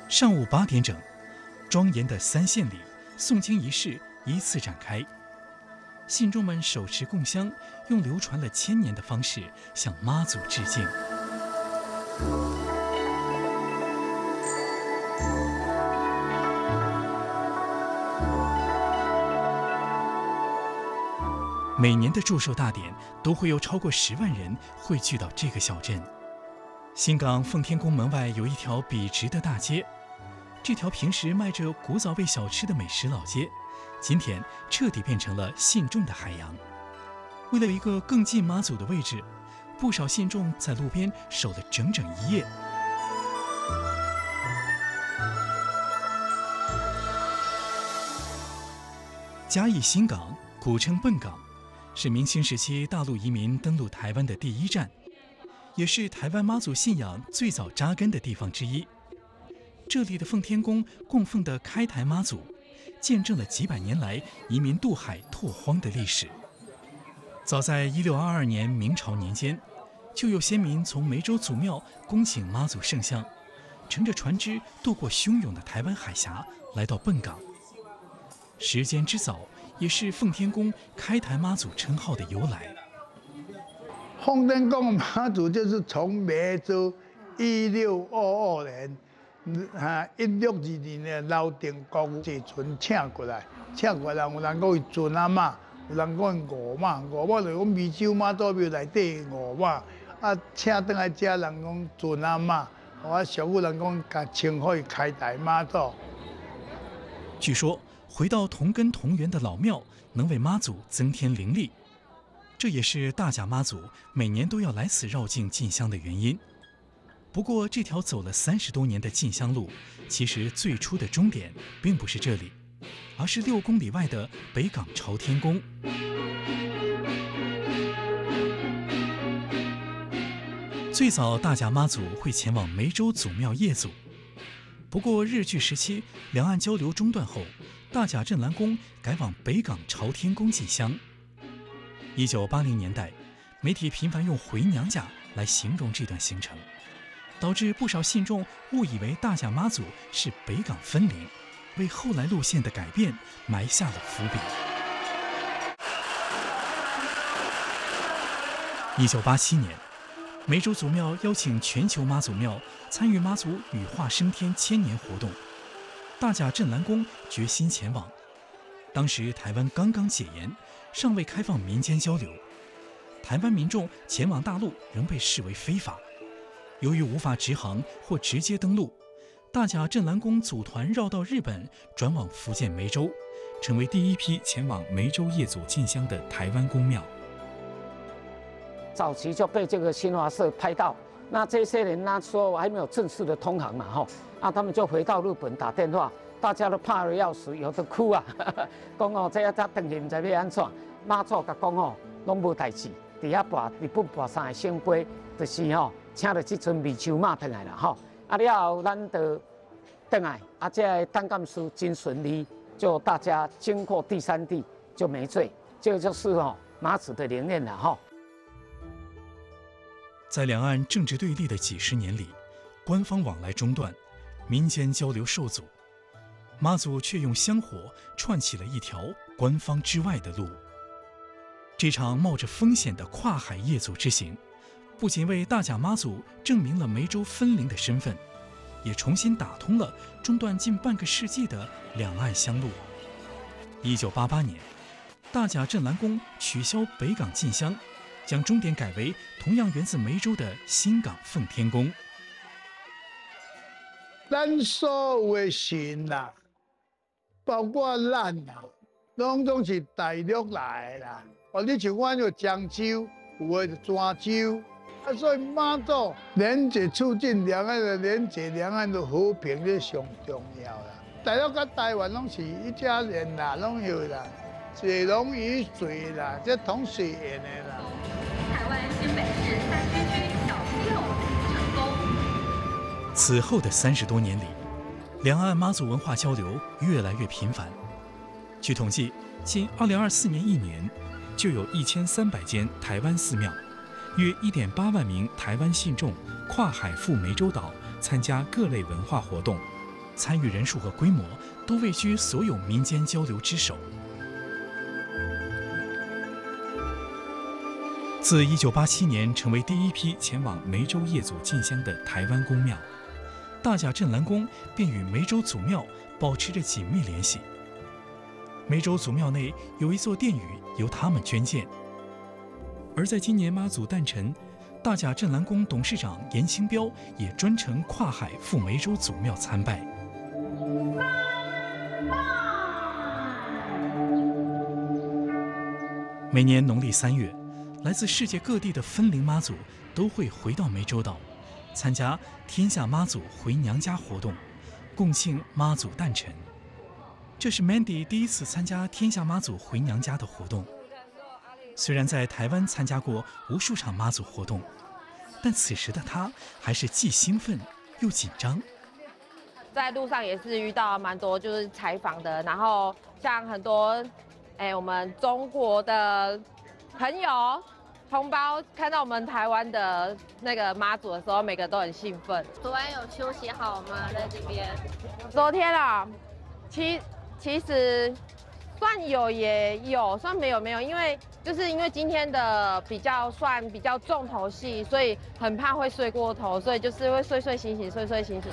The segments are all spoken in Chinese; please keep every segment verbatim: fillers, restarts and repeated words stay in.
上午八点整，庄严的三线里，诵经仪式依次展开。信众们手持供香，用流传了千年的方式向妈祖致敬。每年的祝寿大典都会有超过十万人汇聚到这个小镇。新港奉天宫门外有一条笔直的大街，这条平时卖着古早味小吃的美食老街，今天彻底变成了信众的海洋。为了一个更近妈祖的位置，不少信众在路边守了整整一夜。嘉义新港，古称笨港，是明清时期大陆移民登陆台湾的第一站，也是台湾妈祖信仰最早扎根的地方之一。这里的奉天宫供奉的开台妈祖，见证了几百年来移民渡海拓荒的历史。早在一六二二年明朝年间，就有先民从梅州祖庙恭请妈祖圣像，乘着船只渡过汹涌的台湾海峡，来到笨港。时间之早，也是奉天宫开台妈祖称号的由来。 奉天宫妈祖就是从梅州一六二二年，啊，一六二二年老定国坐船请过来，请过来，有人讲伊船啊嘛，有人讲五马，五马就是讲梅州妈祖庙内底五马，啊，请倒来遮人讲船啊嘛，我俗语人讲甲称呼伊开台妈祖。 据说，回到同根同源的老庙，能为妈祖增添灵力，这也是大甲妈祖每年都要来此绕境进香的原因。不过，这条走了三十多年的进香路，其实最初的终点并不是这里，而是六公里外的北港朝天宫。最早，大甲妈祖会前往梅州祖庙谒祖，不过日据时期两岸交流中断后，大甲镇澜宫改往北港朝天宫进香。一九八零年代，媒体频繁用回娘家来形容这段行程，导致不少信众误以为大甲妈祖是北港分灵，为后来路线的改变埋下了伏笔。一九八七年，梅州祖庙邀请全球妈祖庙参与妈祖羽化升天千年活动，大甲镇澜宫决心前往。当时台湾刚刚解严，尚未开放民间交流，台湾民众前往大陆仍被视为非法。由于无法直航或直接登陆，大甲镇澜宫组团绕到日本，转往福建梅州，成为第一批前往梅州谒祖进香的台湾宫庙。 早期就被这个新华社拍到，那这些人那时候还没有正式的通航嘛，吼，啊，他们就回到日本打电话，大家都怕得要死，有的哭啊，讲哦，这一只回去唔知要安怎，妈祖甲讲哦，拢无代志，伫遐跋日本跋三个圣杯，就是吼，请了这阵美洲马回来了吼，啊了后咱就回来，啊，这个单干事真顺利，就大家经过第三地就没罪，这个就是吼妈祖的灵验了吼。 在两岸政治对立的几十年里，官方往来中断，民间交流受阻，妈祖却用香火串起了一条官方之外的路。这场冒着风险的跨海谒祖之行，不仅为大甲妈祖证明了梅州分灵的身份，也重新打通了中断近半个世纪的两岸乡路。一九八八年，大甲镇澜宫取消北港进香，将终点改为同样源自梅州的新港奉天宫。 咱所有的神啦，包括咱啦，拢总是大陆来的啦。哦，你像我就漳州，有的就泉州，啊，所以妈祖连接促进两岸的连接，两岸的和平是上重要啦。大陆跟台湾拢是一家人啦，拢有啦，水溶于水啦，这同水源的啦。 台湾新北市三区区小七六成功。 此后的三十多年里，两岸妈祖文化交流越来越频繁。据统计，仅二零二四年一年，就有一千三百间台湾寺庙，约一点八万名台湾信众跨海赴湄洲岛参加各类文化活动， 参与人数和规模都位居所有民间交流之首。自一九八七年成为第一批前往湄洲业祖进香的台湾宫庙，大甲镇澜宫便与湄洲祖庙保持着紧密联系。湄洲祖庙内有一座殿宇由他们捐建，而在今年妈祖诞辰，大甲镇澜宫董事长严清标也专程跨海赴湄洲祖庙参拜。每年农历三月，来自世界各地的分灵妈祖都会回到湄洲岛，参加天下妈祖回娘家活动，共庆妈祖诞辰。这是 Mandy 第一次参加天下妈祖回娘家的活动。虽然在台湾参加过无数场妈祖活动，但此时的她还是既兴奋又紧张。 在路上也是遇到蛮多就是采访的，然后像很多哎我们中国的朋友同胞看到我们台湾的那个妈祖的时候，每个都很兴奋。 昨晚有休息好吗？在这边？ 昨天啊，其其实算有也有，算没有没有，因为就是因为今天的比较算比较重头戏，所以很怕会睡过头，所以就是会睡睡醒醒，睡睡醒醒。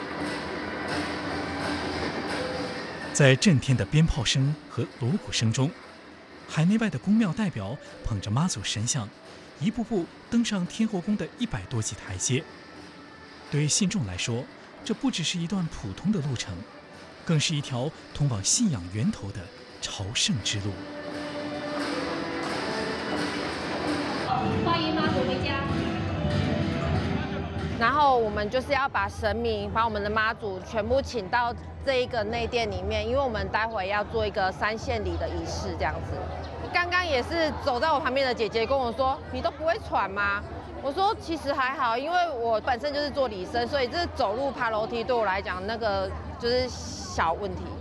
在震天的鞭炮声和锣鼓声中，海内外的宫庙代表捧着妈祖神像，一步步登上天后宫的一百多级台阶。对信众来说，这不只是一段普通的路程，更是一条通往信仰源头的朝圣之路。 欢迎妈祖回家。 然后我们就是要把神明，把我们的妈祖全部请到这一个内殿里面，因为我们待会要做一个三献礼的仪式，这样子。刚刚也是走在我旁边的姐姐跟我说：“你都不会喘吗？”我说：“其实还好，因为我本身就是做礼生，所以这走路爬楼梯对我来讲那个就是小问题。”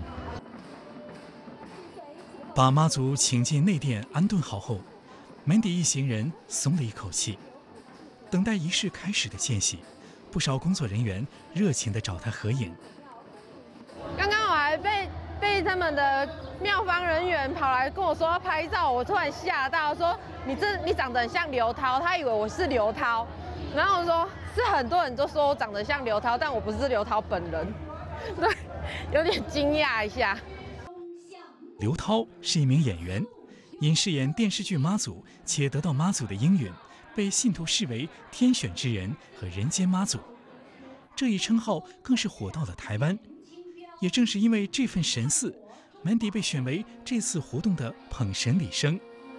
把妈祖请进内殿安顿好后，门底一行人松了一口气。等待仪式开始的间隙，不少工作人员热情地找他合影。 刚刚我还被被他们的庙方人员跑来跟我说要拍照，我突然吓到，说你这你长得很像刘涛，他以为我是刘涛，然后我说是很多人都说我长得像刘涛，但我不是刘涛本人，对，有点惊讶一下。 刘涛是一名演员，因饰演电视剧妈祖且得到妈祖的应允，被信徒视为天选之人和人间妈祖，这一称号更是火到了台湾。也正是因为这份神似，曼迪被选为这次活动的捧神礼生。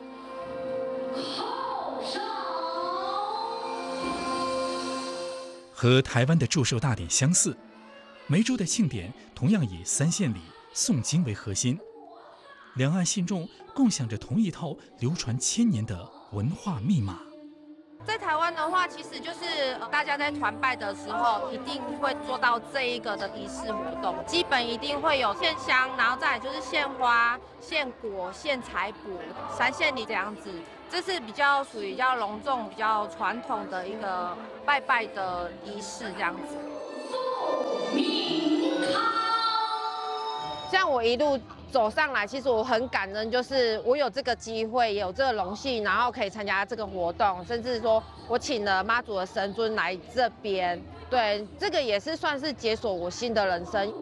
和台湾的祝寿大典相似，湄洲的庆典同样以三献礼、诵经为核心，两岸信众共享着同一套流传千年的文化密码。 在台湾的话，其实就是大家在团拜的时候，一定会做到这一个的仪式活动，基本一定会有献香，然后再来就是献花、献果、献财帛、三献礼这样子，这是比较属于比较隆重、比较传统的一个拜拜的仪式这样子。像我一路走上来，其实我很感恩，就是我有这个机会，也有这个荣幸，然后可以参加这个活动，甚至说我请了妈祖的神尊来这边，对，这个也是算是解锁我新的人生。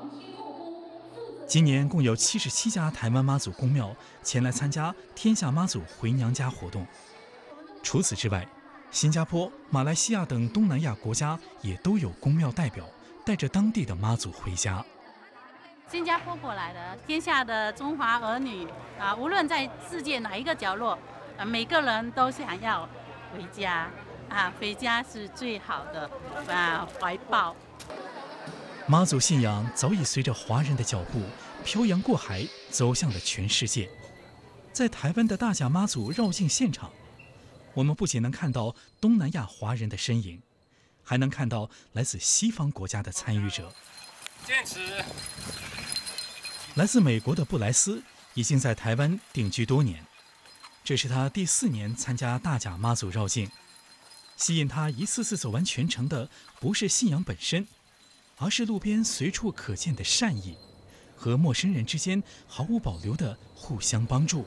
今年共有七十七家台湾妈祖宫庙前来参加天下妈祖回娘家活动。除此之外，新加坡、马来西亚等东南亚国家也都有宫庙代表带着当地的妈祖回家。 新加坡过来的天下的中华儿女啊，无论在世界哪一个角落，啊，每个人都想要回家啊，回家是最好的啊怀抱。 妈祖信仰早已随着华人的脚步漂洋过海，走向了全世界。在台湾的大甲妈祖绕境现场，我们不仅能看到东南亚华人的身影，还能看到来自西方国家的参与者。 坚持。 来自美国的布莱斯已经在台湾定居多年，这是他第四年参加大甲妈祖绕境。吸引他一次次走完全程的不是信仰本身， 而是路边随处可见的善意，和陌生人之间毫无保留的互相帮助。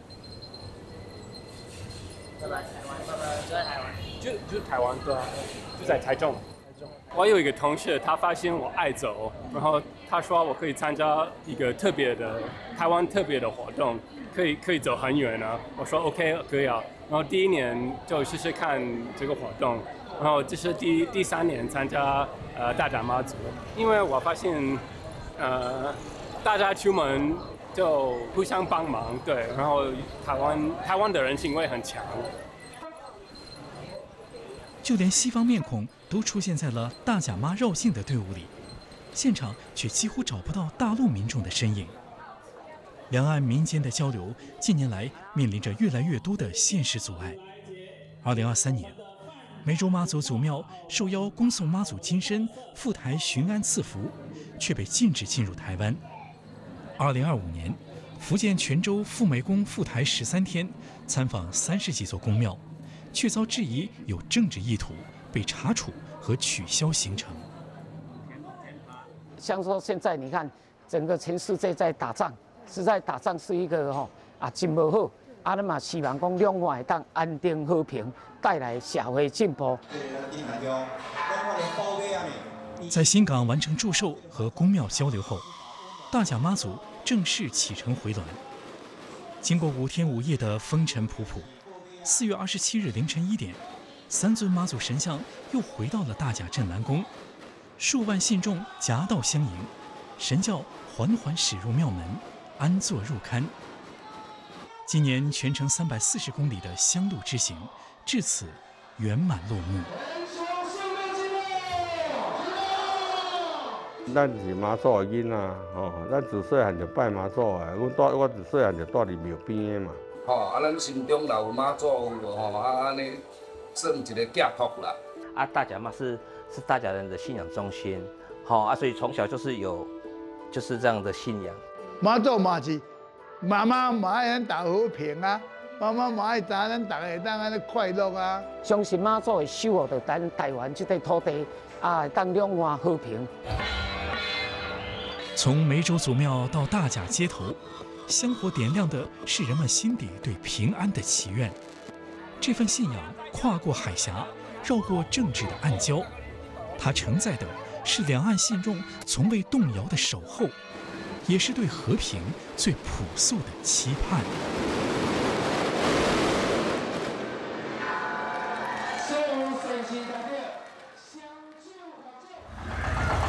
拜拜，台湾，拜拜，就在台湾，就就台湾，对啊，就在台中。我有一个同事，他发现我爱走，然后他说我可以参加一个特别的台湾特别的活动，可以可以走很远啊。我说 OK 可以啊。然后第一年就试试看这个活动，然后这是第第三年参加呃大甲妈祖，因为我发现呃大家出门就互相帮忙，对，然后台湾台湾的人情味很强。 就连西方面孔都出现在了大甲妈绕境的队伍里，现场却几乎找不到大陆民众的身影。两岸民间的交流近年来面临着越来越多的现实阻碍。二零二三年，梅州妈祖祖庙受邀恭送妈祖金身赴台巡安赐福，却被禁止进入台湾。二零二五年，福建泉州赴美宫赴台十三天，参访三十几座宫庙，却遭质疑有政治意图，被查处和取消行程。 像说现在你看，整个全世界在打仗，实在打仗是一个吼啊真不好，啊那么希望讲两岸会当安定和平，带来社会进步。 在新港完成祝寿和宫庙交流后，大甲妈祖正式启程回銮。经过五天五夜的风尘仆仆，四月二十七日凌晨一点，三尊妈祖神像又回到了大甲镇澜宫，数万信众夹道相迎，神轿缓缓驶入庙门，安坐入龛。今年全程三百四十公里的香路之行，至此圆满落幕。 咱是妈祖的囡仔，吼，咱自细汉就拜妈祖的，阮住我自细汉就住伫庙边的嘛。 吼、哦，啊，咱心中老有妈祖吼，啊安尼算一个寄托啦。 啊，大甲妈是是大甲人的信仰中心，好、哦、啊，所以从小就是有就是这样的信仰。 妈祖嘛是，妈妈嘛爱咱大家和平啊，妈妈嘛爱知咱大家会当安尼快乐啊。 相信妈祖会守护着咱台湾这块土地啊，当两岸和平。 从梅州祖庙到大甲街头，香火点亮的是人们心底对平安的祈愿。这份信仰跨过海峡，绕过政治的暗礁，它承载的是两岸信众从未动摇的守候，也是对和平最朴素的期盼。